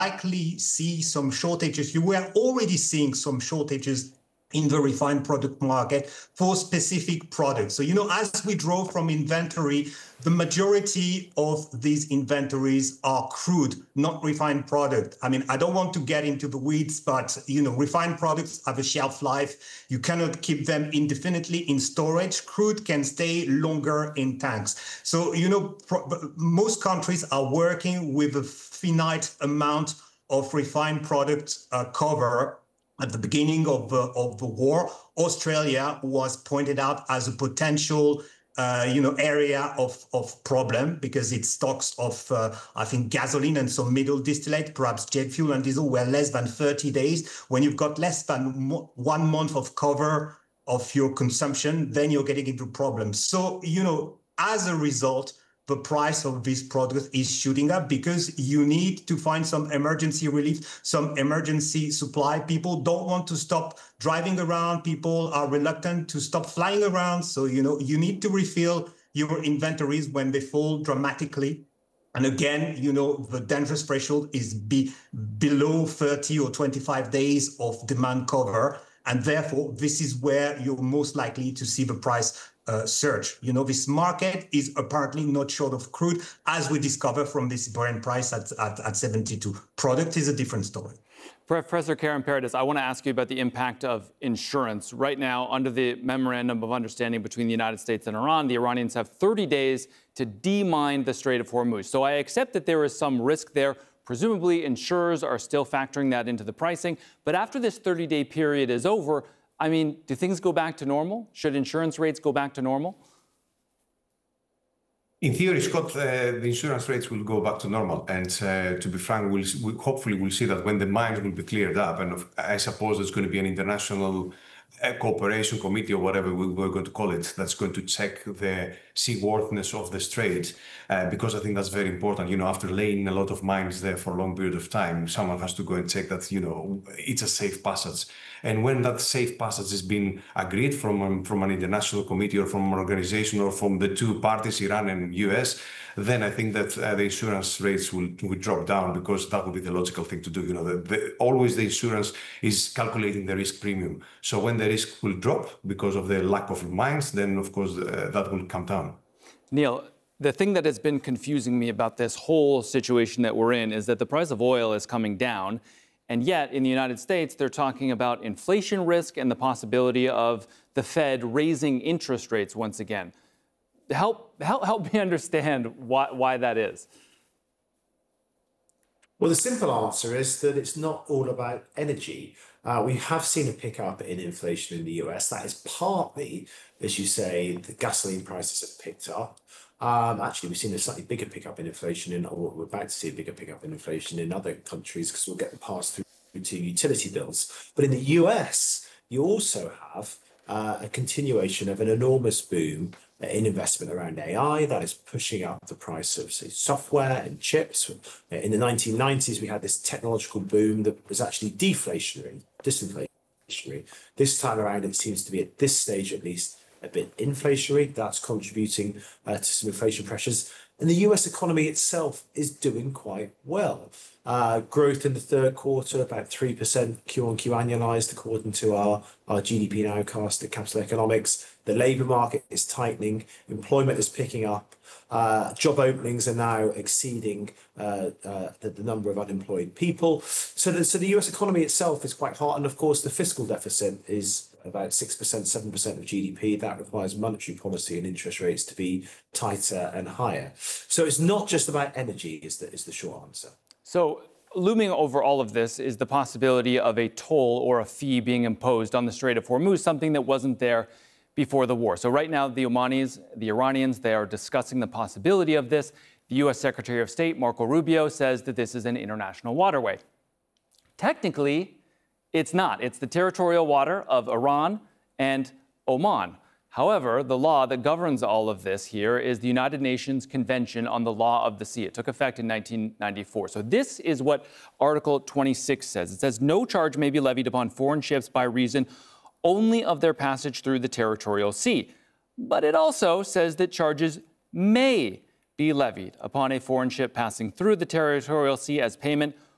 likely see some shortages. You were already seeing some shortages in the refined product market for specific products. So, as we draw from inventory, the majority of these inventories are crude, not refined product. I mean, I don't want to get into the weeds, but, refined products have a shelf life. You cannot keep them indefinitely in storage. Crude can stay longer in tanks. So, most countries are working with a finite amount of refined product cover. At the beginning of the war, Australia was pointed out as a potential, area of problem because its stocks of, I think, gasoline and some middle distillate, perhaps jet fuel and diesel, were less than 30 days. When you've got less than 1 month of cover of your consumption, then you're getting into problems. So, as a result, the price of this product is shooting up because you need to find some emergency relief, some emergency supply. People don't want to stop driving around. People are reluctant to stop flying around. So, you need to refill your inventories when they fall dramatically. And again, the dangerous threshold is below 30 or 25 days of demand cover. And therefore, this is where you're most likely to see the price surge. This market is apparently not short of crude, as we discover from this Brent price at 72. Product is a different story. Professor Karen Paradis, I want to ask you about the impact of insurance. Right now, under the Memorandum of Understanding between the United States and Iran, the Iranians have 30 days to demine the Strait of Hormuz. So I accept that there is some risk there. Presumably, insurers are still factoring that into the pricing. But after this 30-day period is over, I mean, do things go back to normal? Should insurance rates go back to normal? In theory, Scott, the insurance rates will go back to normal. And to be frank, hopefully we'll see that when the mines will be cleared up. And I suppose there's going to be an international cooperation committee or whatever we're going to call it, that's going to check the seaworthiness of the strait, because I think that's very important. After laying a lot of mines there for a long period of time, someone has to go and check that, it's a safe passage. And when that safe passage has been agreed from an international committee or from an organization or from the two parties, Iran and US, then I think that the insurance rates will drop down, because that would be the logical thing to do. Always the insurance is calculating the risk premium. So when the risk will drop because of the lack of mines, then of course that will come down. Neil, the thing that has been confusing me about this whole situation that we're in is that the price of oil is coming down. And yet, in the United States, they're talking about inflation risk and the possibility of the Fed raising interest rates once again. Help me understand why that is. Well, the simple answer is that it's not all about energy. We have seen a pickup in inflation in the US. That is partly, as you say, the gasoline prices have picked up. Actually, we've seen a slightly bigger pickup in inflation, or we're about to see a bigger pickup in inflation in other countries, because we'll get the pass through to utility bills. But in the US, you also have a continuation of an enormous boom in investment around AI that is pushing up the price of, say, software and chips. In the 1990s, we had this technological boom that was actually disinflationary. This time around, it seems to be, at this stage at least, a bit inflationary. That's contributing to some inflation pressures. And the US economy itself is doing quite well. Growth in the third quarter, about 3% Q-on-Q annualized, according to our GDP nowcast at Capital Economics. The labour market is tightening. Employment is picking up. Job openings are now exceeding the number of unemployed people. So the US economy itself is quite hot. And of course, the fiscal deficit is about 6%, 7% of GDP. That requires monetary policy and interest rates to be tighter and higher. So it's not just about energy, is the short answer. So looming over all of this is the possibility of a toll or a fee being imposed on the Strait of Hormuz, something that wasn't there before the war. So right now, the Omanis, the Iranians, they are discussing the possibility of this. The U.S. Secretary of State, Marco Rubio, says that this is an international waterway. Technically, it's not. It's the territorial water of Iran and Oman. However, the law that governs all of this here is the United Nations Convention on the Law of the Sea. It took effect in 1994. So this is what Article 26 says. It says no charge may be levied upon foreign ships by reason only of their passage through the territorial sea. But it also says that charges may be levied upon a foreign ship passing through the territorial sea as payment